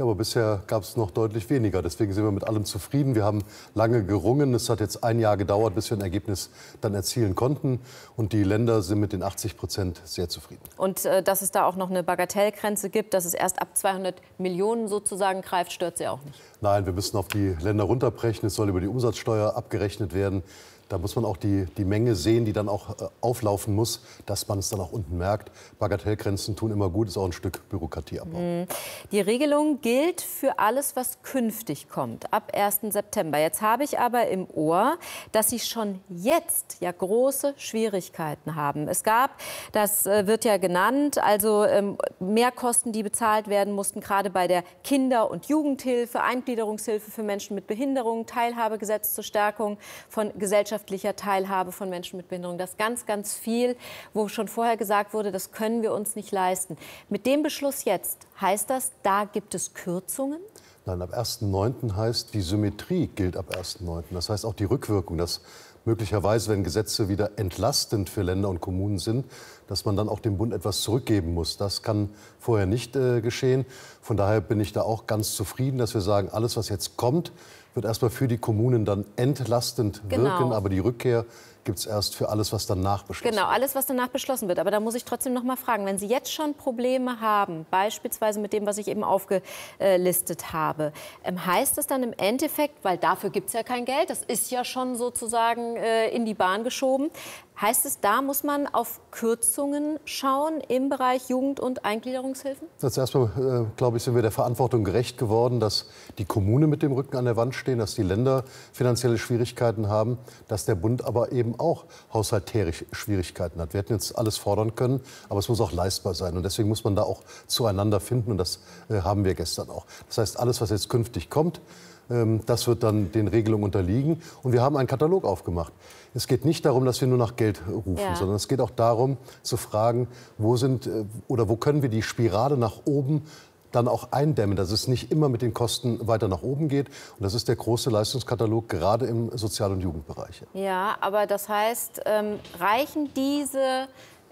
Ja, aber bisher gab es noch deutlich weniger. Deswegen sind wir mit allem zufrieden. Wir haben lange gerungen. Es hat jetzt ein Jahr gedauert, bis wir ein Ergebnis dann erzielen konnten. Und die Länder sind mit den achtzig Prozent sehr zufrieden. Und äh, dass es da auch noch eine Bagatellgrenze gibt, dass es erst ab zweihundert Millionen sozusagen greift, stört Sie auch nicht? Nein, wir müssen auf die Länder runterbrechen. Es soll über die Umsatzsteuer abgerechnet werden. Da muss man auch die, die Menge sehen, die dann auch äh, auflaufen muss, dass man es dann auch unten merkt. Bagatellgrenzen tun immer gut, ist auch ein Stück Bürokratieabbau. Die Regelung gilt für alles, was künftig kommt, ab ersten September. Jetzt habe ich aber im Ohr, dass Sie schon jetzt ja große Schwierigkeiten haben. Es gab, das äh, wird ja genannt, also ähm, Mehrkosten, die bezahlt werden mussten, gerade bei der Kinder- und Jugendhilfe, Eingliederungshilfe für Menschen mit Behinderung, Teilhabegesetz zur Stärkung von Gesellschaft Teilhabe von Menschen mit Behinderung. Das ist ganz, ganz viel, wo schon vorher gesagt wurde, das können wir uns nicht leisten. Mit dem Beschluss jetzt, heißt das, da gibt es Kürzungen? Nein, ab ersten neunten heißt, die Symmetrie gilt ab ersten neunten Das heißt auch die Rückwirkung, dass möglicherweise, wenn Gesetze wieder entlastend für Länder und Kommunen sind, dass man dann auch dem Bund etwas zurückgeben muss. Das kann vorher nicht äh, geschehen. Von daher bin ich da auch ganz zufrieden, dass wir sagen, alles, was jetzt kommt, wird erstmal für die Kommunen dann entlastend Genau. wirken, aber die Rückkehr gibt es erst für alles, was danach beschlossen Genau, wird. alles, was danach beschlossen wird. Aber da muss ich trotzdem noch mal fragen, wenn Sie jetzt schon Probleme haben, beispielsweise mit dem, was ich eben aufgelistet habe, heißt das dann im Endeffekt, weil dafür gibt es ja kein Geld, das ist ja schon sozusagen äh, in die Bahn geschoben, heißt es, da muss man auf Kürzungen schauen im Bereich Jugend- und Eingliederungshilfen? Jetzt erstmal, äh, glaube ich, sind wir der Verantwortung gerecht geworden, dass die Kommunen mit dem Rücken an der Wand stehen, dass die Länder finanzielle Schwierigkeiten haben, dass der Bund aber eben auch haushalterisch Schwierigkeiten hat. Wir hätten jetzt alles fordern können, aber es muss auch leistbar sein. Und deswegen muss man da auch zueinander finden. Und das äh, haben wir gestern auch. Das heißt, alles, was jetzt künftig kommt, ähm, das wird dann den Regelungen unterliegen. Und wir haben einen Katalog aufgemacht. Es geht nicht darum, dass wir nur nach Geld rufen, Ja. sondern es geht auch darum, zu fragen, wo sind äh, oder wo können wir die Spirale nach oben dann auch eindämmen, dass es nicht immer mit den Kosten weiter nach oben geht. Und das ist der große Leistungskatalog, gerade im Sozial- und Jugendbereich. Ja, aber das heißt, ähm, reichen diese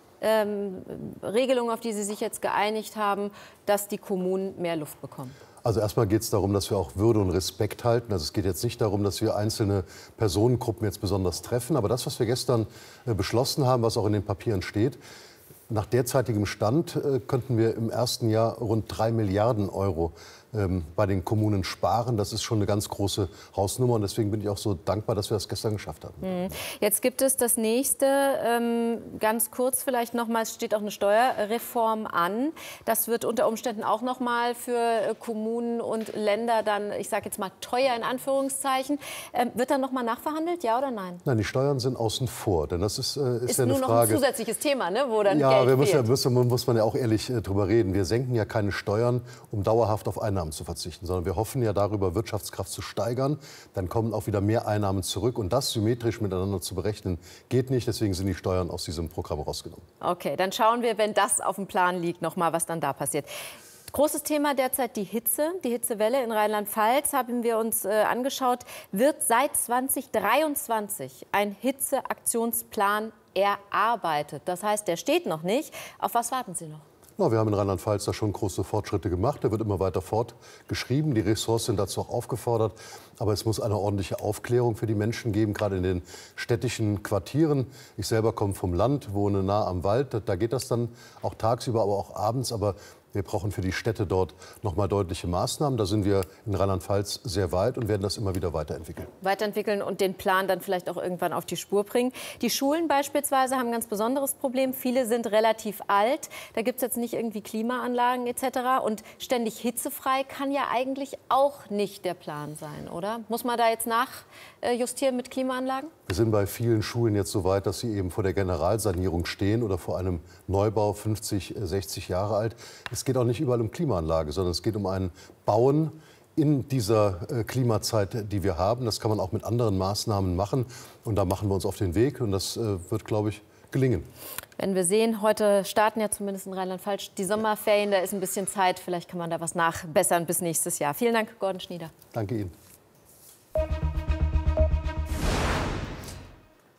ähm, Regelungen, auf die Sie sich jetzt geeinigt haben, dass die Kommunen mehr Luft bekommen? Also erstmal geht es darum, dass wir auch Würde und Respekt halten. Also es geht jetzt nicht darum, dass wir einzelne Personengruppen jetzt besonders treffen. Aber das, was wir gestern äh, beschlossen haben, was auch in den Papieren steht, nach derzeitigem Stand äh, könnten wir im ersten Jahr rund drei Milliarden Euro ähm, bei den Kommunen sparen. Das ist schon eine ganz große Hausnummer. Und deswegen bin ich auch so dankbar, dass wir das gestern geschafft haben. Mhm. Jetzt gibt es das nächste, ähm, ganz kurz vielleicht noch mal, es steht auch eine Steuerreform an. Das wird unter Umständen auch noch mal für äh, Kommunen und Länder dann, ich sage jetzt mal teuer in Anführungszeichen. Ähm, wird dann noch mal nachverhandelt, ja oder nein? Nein, die Steuern sind außen vor. Denn das ist, äh, ist, Ist ja eine nur noch Frage. ein zusätzliches Thema, ne, wo dann Ja, Geld wir müssen, fehlt. müssen, muss man ja auch ehrlich äh, drüber reden. Wir senken ja keine Steuern, um dauerhaft auf Einnahmen zu verzichten, sondern wir hoffen ja darüber, Wirtschaftskraft zu steigern. Dann kommen auch wieder mehr Einnahmen zurück. Und das symmetrisch miteinander zu berechnen, geht nicht. Deswegen sind die Steuern aus diesem Programm rausgenommen. Okay, dann schauen wir, wenn das auf dem Plan liegt, noch mal, was dann da passiert. Großes Thema derzeit die Hitze, die Hitzewelle in Rheinland-Pfalz haben wir uns äh, angeschaut. Wird seit zweitausenddreiundzwanzig ein Hitzeaktionsplan erarbeitet? Das heißt, der steht noch nicht. Auf was warten Sie noch? Na, wir haben in Rheinland-Pfalz da schon große Fortschritte gemacht. Der wird immer weiter fortgeschrieben. Die Ressorts sind dazu auch aufgefordert. Aber es muss eine ordentliche Aufklärung für die Menschen geben, gerade in den städtischen Quartieren. Ich selber komme vom Land, wohne nah am Wald. Da geht das dann auch tagsüber, aber auch abends. Aber wir brauchen für die Städte dort noch mal deutliche Maßnahmen. Da sind wir in Rheinland-Pfalz sehr weit und werden das immer wieder weiterentwickeln. Weiterentwickeln und den Plan dann vielleicht auch irgendwann auf die Spur bringen. Die Schulen beispielsweise haben ein ganz besonderes Problem. Viele sind relativ alt. Da gibt es jetzt nicht irgendwie Klimaanlagen et cetera. Und ständig hitzefrei kann ja eigentlich auch nicht der Plan sein, oder? Muss man da jetzt nachjustieren mit Klimaanlagen? Wir sind bei vielen Schulen jetzt so weit, dass sie eben vor der Generalsanierung stehen oder vor einem Neubau, fünfzig, sechzig Jahre alt. Es geht auch nicht überall um Klimaanlage, sondern es geht um ein Bauen in dieser äh, Klimazeit, die wir haben. Das kann man auch mit anderen Maßnahmen machen. Und da machen wir uns auf den Weg. Und das äh, wird, glaube ich, gelingen. Wenn wir sehen, heute starten ja zumindest in Rheinland-Pfalz die Sommerferien. Da ist ein bisschen Zeit. Vielleicht kann man da was nachbessern bis nächstes Jahr. Vielen Dank, Gordon Schnieder. Danke Ihnen.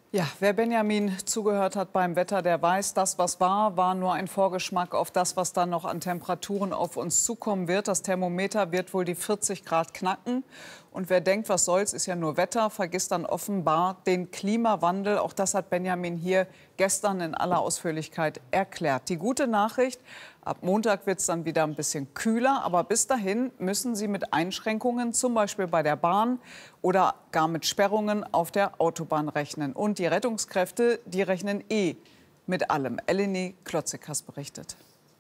Ja, wer Benjamin zugehört hat beim Wetter, der weiß, das, was war, war nur ein Vorgeschmack auf das, was dann noch an Temperaturen auf uns zukommen wird. Das Thermometer wird wohl die vierzig Grad knacken. Und wer denkt, was soll's, ist ja nur Wetter, vergisst dann offenbar den Klimawandel. Auch das hat Benjamin hier gestern in aller Ausführlichkeit erklärt. Die gute Nachricht: Ab Montag wird es dann wieder ein bisschen kühler. Aber bis dahin müssen Sie mit Einschränkungen, zum Beispiel bei der Bahn oder gar mit Sperrungen auf der Autobahn rechnen. Und die Rettungskräfte, die rechnen eh mit allem. Eleni Klotzikas berichtet.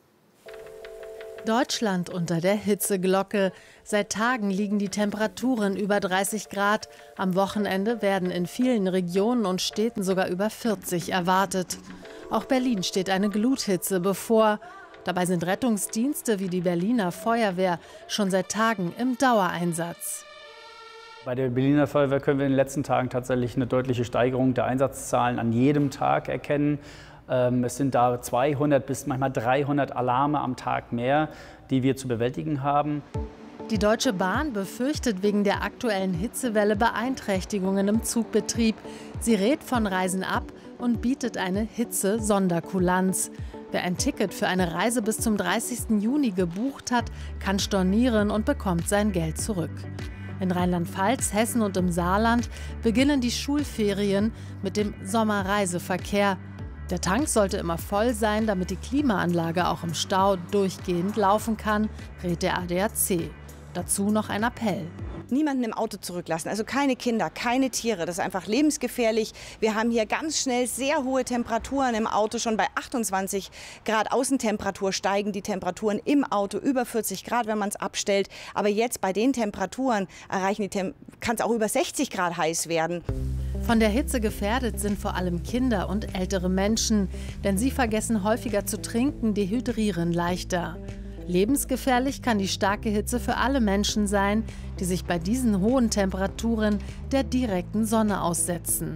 Deutschland unter der Hitzeglocke. Seit Tagen liegen die Temperaturen über dreißig Grad. Am Wochenende werden in vielen Regionen und Städten sogar über vierzig erwartet. Auch Berlin steht eine Gluthitze bevor. Dabei sind Rettungsdienste wie die Berliner Feuerwehr schon seit Tagen im Dauereinsatz. Bei der Berliner Feuerwehr können wir in den letzten Tagen tatsächlich eine deutliche Steigerung der Einsatzzahlen an jedem Tag erkennen. Es sind da zweihundert bis manchmal dreihundert Alarme am Tag mehr, die wir zu bewältigen haben. Die Deutsche Bahn befürchtet wegen der aktuellen Hitzewelle Beeinträchtigungen im Zugbetrieb. Sie rät von Reisen ab und bietet eine Hitze-Sonderkulanz. Wer ein Ticket für eine Reise bis zum dreißigsten Juni gebucht hat, kann stornieren und bekommt sein Geld zurück. In Rheinland-Pfalz, Hessen und im Saarland beginnen die Schulferien mit dem Sommerreiseverkehr. Der Tank sollte immer voll sein, damit die Klimaanlage auch im Stau durchgehend laufen kann, rät der A D A C. Dazu noch ein Appell. Niemanden im Auto zurücklassen, also keine Kinder, keine Tiere. Das ist einfach lebensgefährlich. Wir haben hier ganz schnell sehr hohe Temperaturen im Auto. Schon bei achtundzwanzig Grad Außentemperatur steigen die Temperaturen im Auto über vierzig Grad, wenn man es abstellt. Aber jetzt bei den Temperaturen erreichen die kann es auch über sechzig Grad heiß werden. Von der Hitze gefährdet sind vor allem Kinder und ältere Menschen, denn sie vergessen häufiger zu trinken, dehydrieren leichter. Lebensgefährlich kann die starke Hitze für alle Menschen sein, die sich bei diesen hohen Temperaturen der direkten Sonne aussetzen.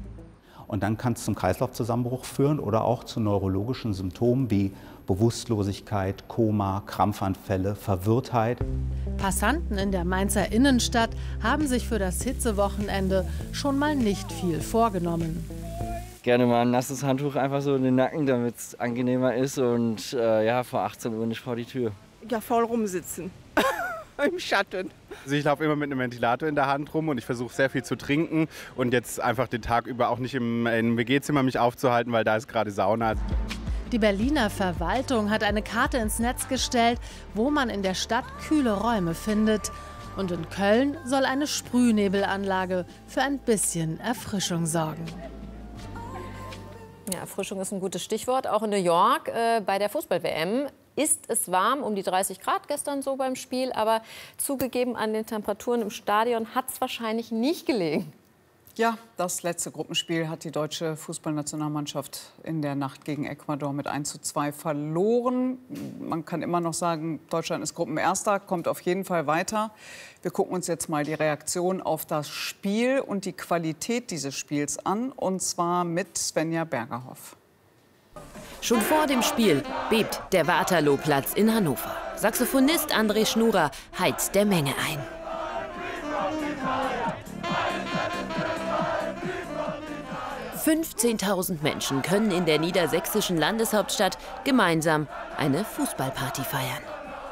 Und dann kann es zum Kreislaufzusammenbruch führen oder auch zu neurologischen Symptomen wie Bewusstlosigkeit, Koma, Krampfanfälle, Verwirrtheit. Passanten in der Mainzer Innenstadt haben sich für das Hitzewochenende schon mal nicht viel vorgenommen. Gerne mal ein nasses Handtuch einfach so in den Nacken, damit es angenehmer ist und äh, ja, vor achtzehn Uhr nicht vor die Tür. Ja, voll rumsitzen. Im Schatten. Also ich laufe immer mit einem Ventilator in der Hand rum und ich versuche sehr viel zu trinken und jetzt einfach den Tag über auch nicht im, im W G-Zimmer mich aufzuhalten, weil da ist gerade Sauna. Die Berliner Verwaltung hat eine Karte ins Netz gestellt, wo man in der Stadt kühle Räume findet. Und in Köln soll eine Sprühnebelanlage für ein bisschen Erfrischung sorgen. Ja, Erfrischung ist ein gutes Stichwort. Auch in New York äh, bei der Fußball-W M ist es warm, um die dreißig Grad gestern so beim Spiel. Aber zugegeben, an den Temperaturen im Stadion hat es wahrscheinlich nicht gelegen. Ja, das letzte Gruppenspiel hat die deutsche Fußballnationalmannschaft in der Nacht gegen Ecuador mit eins zu zwei verloren. Man kann immer noch sagen, Deutschland ist Gruppenerster, kommt auf jeden Fall weiter. Wir gucken uns jetzt mal die Reaktion auf das Spiel und die Qualität dieses Spiels an, und zwar mit Svenja Bergerhoff. Schon vor dem Spiel bebt der Waterloo-Platz in Hannover. Saxophonist André Schnurer heizt der Menge ein. fünfzehntausend Menschen können in der niedersächsischen Landeshauptstadt gemeinsam eine Fußballparty feiern.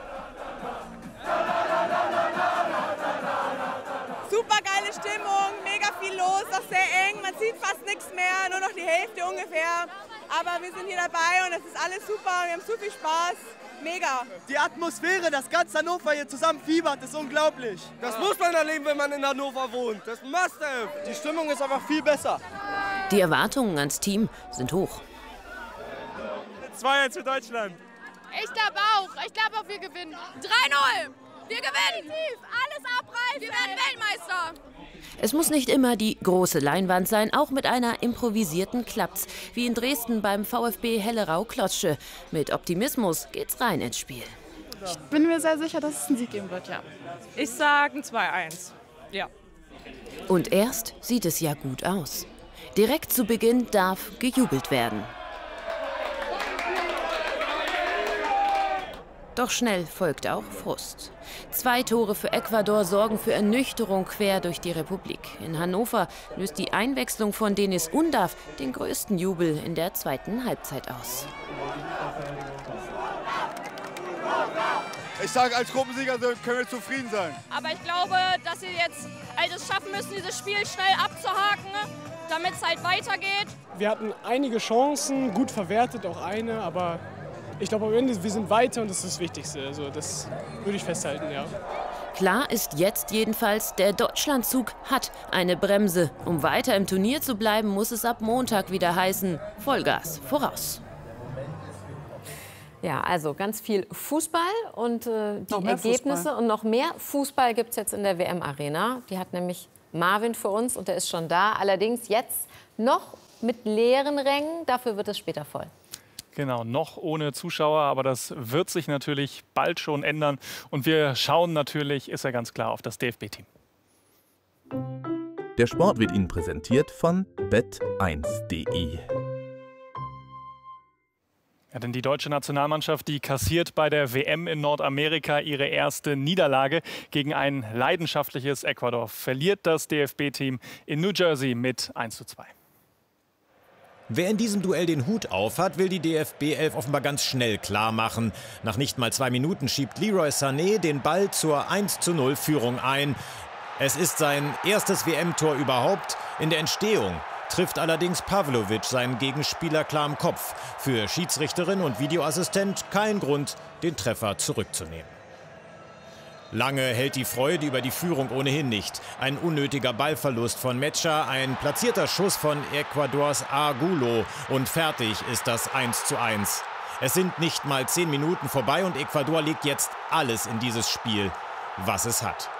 Super geile Stimmung, mega viel los, auch sehr eng, man sieht fast nichts mehr, nur noch die Hälfte ungefähr. Aber wir sind hier dabei und es ist alles super, wir haben so viel Spaß. Mega. Die Atmosphäre, das ganze Hannover hier zusammen fiebert, ist unglaublich. Das muss man erleben, wenn man in Hannover wohnt. Das must have. Die Stimmung ist einfach viel besser. Die Erwartungen ans Team sind hoch. zwei eins für Deutschland. Ich glaube auch. Ich glaube auch, wir gewinnen. drei null. Wir gewinnen. Alles abreißen. Wir werden Weltmeister. Es muss nicht immer die große Leinwand sein, auch mit einer improvisierten klappt's. Wie in Dresden beim VfB Hellerau-Klotzsche. Mit Optimismus geht's rein ins Spiel. Ich bin mir sehr sicher, dass es einen Sieg geben wird, ja. Ich sage zwei eins. Ja. Und erst sieht es ja gut aus. Direkt zu Beginn darf gejubelt werden. Doch schnell folgt auch Frust. Zwei Tore für Ecuador sorgen für Ernüchterung quer durch die Republik. In Hannover löst die Einwechslung von Deniz Undav den größten Jubel in der zweiten Halbzeit aus. Ich sage, als Gruppensieger können wir zufrieden sein. Aber ich glaube, dass sie jetzt es schaffen müssen, dieses Spiel schnell abzuhaken, damit es halt weitergeht. Wir hatten einige Chancen, gut verwertet, auch eine, aber ich glaube am Ende, wir sind weiter und das ist das Wichtigste. Also das würde ich festhalten, ja. Klar ist jetzt jedenfalls, der Deutschlandzug hat eine Bremse. Um weiter im Turnier zu bleiben, muss es ab Montag wieder heißen, Vollgas voraus. Ja, also ganz viel Fußball und äh, die Ergebnisse. Fußball. Und noch mehr Fußball gibt es jetzt in der W M-Arena. Die hat nämlich Marvin für uns und der ist schon da. Allerdings jetzt noch mit leeren Rängen, dafür wird es später voll. Genau, noch ohne Zuschauer, aber das wird sich natürlich bald schon ändern. Und wir schauen natürlich, ist ja ganz klar, auf das D F B-Team. Der Sport wird Ihnen präsentiert von bet eins punkt de. Ja, denn die deutsche Nationalmannschaft, die kassiert bei der W M in Nordamerika ihre erste Niederlage gegen ein leidenschaftliches Ecuador. Verliert das D F B-Team in New Jersey mit eins zu zwei. Wer in diesem Duell den Hut auf hat, will die D F B elf offenbar ganz schnell klar machen. Nach nicht mal zwei Minuten schiebt Leroy Sané den Ball zur eins zu null Führung ein. Es ist sein erstes W M-Tor überhaupt. In der Entstehung trifft allerdings Pavlovic seinen Gegenspieler klar im Kopf. Für Schiedsrichterin und Videoassistent kein Grund, den Treffer zurückzunehmen. Lange hält die Freude über die Führung ohnehin nicht. Ein unnötiger Ballverlust von Mecha, ein platzierter Schuss von Ecuadors Argulo und fertig ist das eins zu eins. Es sind nicht mal zehn Minuten vorbei und Ecuador legt jetzt alles in dieses Spiel, was es hat.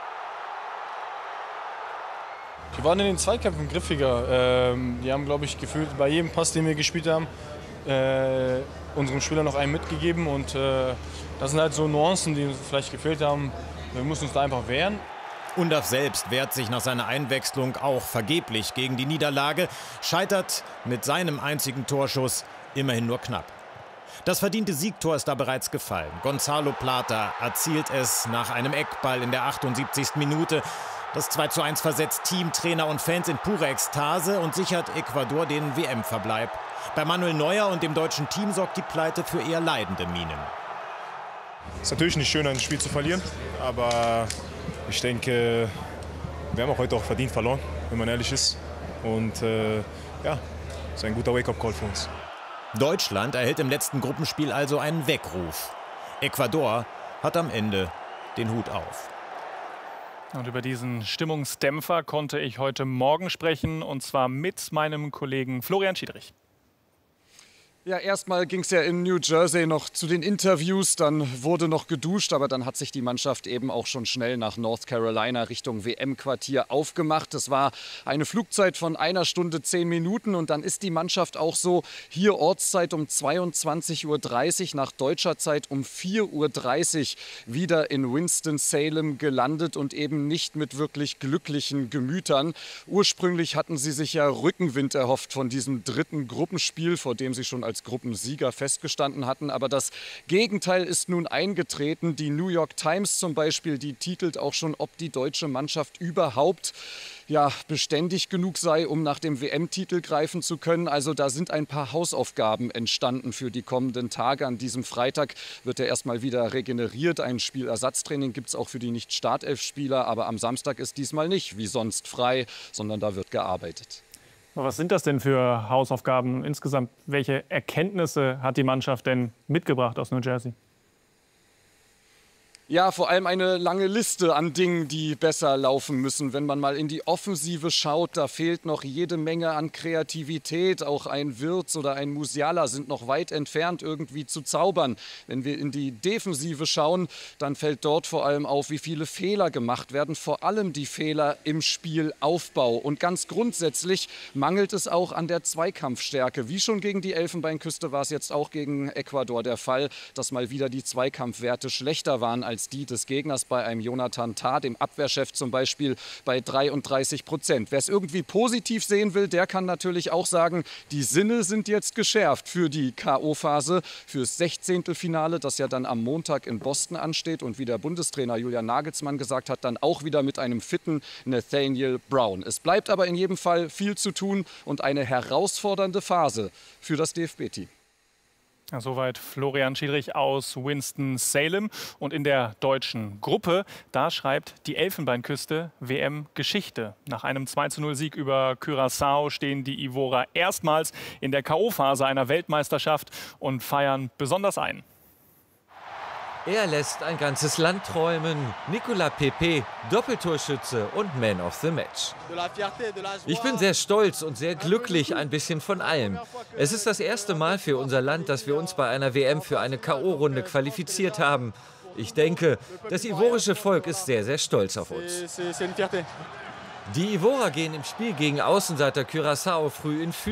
Die waren in den Zweikämpfen griffiger. Ähm, die haben, glaube ich, gefühlt bei jedem Pass, den wir gespielt haben, äh, unserem Spieler noch einen mitgegeben. Und äh, das sind halt so Nuancen, die uns vielleicht gefehlt haben. Wir müssen uns da einfach wehren. Undav selbst wehrt sich nach seiner Einwechslung auch vergeblich gegen die Niederlage, scheitert mit seinem einzigen Torschuss immerhin nur knapp. Das verdiente Siegtor ist da bereits gefallen. Gonzalo Plata erzielt es nach einem Eckball in der achtundsiebzigsten Minute. Das zwei zu eins versetzt Team, Trainer und Fans in pure Ekstase und sichert Ecuador den W M-Verbleib. Bei Manuel Neuer und dem deutschen Team sorgt die Pleite für eher leidende Mienen. Es ist natürlich nicht schön, ein Spiel zu verlieren, aber ich denke, wir haben auch heute auch verdient verloren, wenn man ehrlich ist. Und äh, ja, es ist ein guter Wake-up-Call für uns. Deutschland erhält im letzten Gruppenspiel also einen Weckruf. Ecuador hat am Ende den Hut auf. Und über diesen Stimmungsdämpfer konnte ich heute Morgen sprechen, und zwar mit meinem Kollegen Florian Schiedrich. Ja, erstmal ging es ja in New Jersey noch zu den Interviews, dann wurde noch geduscht, aber dann hat sich die Mannschaft eben auch schon schnell nach North Carolina Richtung W M-Quartier aufgemacht. Es war eine Flugzeit von einer Stunde zehn Minuten und dann ist die Mannschaft auch so hier Ortszeit um zweiundzwanzig Uhr dreißig, nach deutscher Zeit um vier Uhr dreißig wieder in Winston-Salem gelandet und eben nicht mit wirklich glücklichen Gemütern. Ursprünglich hatten sie sich ja Rückenwind erhofft von diesem dritten Gruppenspiel, vor dem sie schon als als Gruppensieger festgestanden hatten. Aber das Gegenteil ist nun eingetreten. Die New York Times zum Beispiel, die titelt auch schon, ob die deutsche Mannschaft überhaupt ja, beständig genug sei, um nach dem W M-Titel greifen zu können. Also da sind ein paar Hausaufgaben entstanden für die kommenden Tage. An diesem Freitag wird er erstmal wieder regeneriert. Ein Spielersatztraining gibt es auch für die Nicht-Startelf-Spieler. Aber am Samstag ist diesmal nicht wie sonst frei, sondern da wird gearbeitet. Was sind das denn für Hausaufgaben insgesamt? Welche Erkenntnisse hat die Mannschaft denn mitgebracht aus New Jersey? Ja, vor allem eine lange Liste an Dingen, die besser laufen müssen. Wenn man mal in die Offensive schaut, da fehlt noch jede Menge an Kreativität. Auch ein Wirtz oder ein Musiala sind noch weit entfernt, irgendwie zu zaubern. Wenn wir in die Defensive schauen, dann fällt dort vor allem auf, wie viele Fehler gemacht werden. Vor allem die Fehler im Spielaufbau. Und ganz grundsätzlich mangelt es auch an der Zweikampfstärke. Wie schon gegen die Elfenbeinküste war es jetzt auch gegen Ecuador der Fall, dass mal wieder die Zweikampfwerte schlechter waren als als die des Gegners bei einem Jonathan Tah, dem Abwehrchef zum Beispiel, bei dreiunddreißig Prozent. Wer es irgendwie positiv sehen will, der kann natürlich auch sagen, die Sinne sind jetzt geschärft für die K O-Phase, fürs Sechzehntelfinale, das ja dann am Montag in Boston ansteht und wie der Bundestrainer Julian Nagelsmann gesagt hat, dann auch wieder mit einem fitten Nathaniel Brown. Es bleibt aber in jedem Fall viel zu tun und eine herausfordernde Phase für das D F B-Team. Ja, soweit Florian Schiedrich aus Winston-Salem. Und in der deutschen Gruppe, da schreibt die Elfenbeinküste W M-Geschichte. Nach einem zwei zu null Sieg über Curaçao stehen die Ivorer erstmals in der K O-Phase einer Weltmeisterschaft und feiern besonders ein. Er lässt ein ganzes Land träumen. Nicolas Pepe, Doppeltorschütze und Man of the Match. Ich bin sehr stolz und sehr glücklich, ein bisschen von allem. Es ist das erste Mal für unser Land, dass wir uns bei einer W M für eine K O-Runde qualifiziert haben. Ich denke, das ivorische Volk ist sehr, sehr stolz auf uns. Die Ivorer gehen im Spiel gegen Außenseiter Curaçao früh in Führung.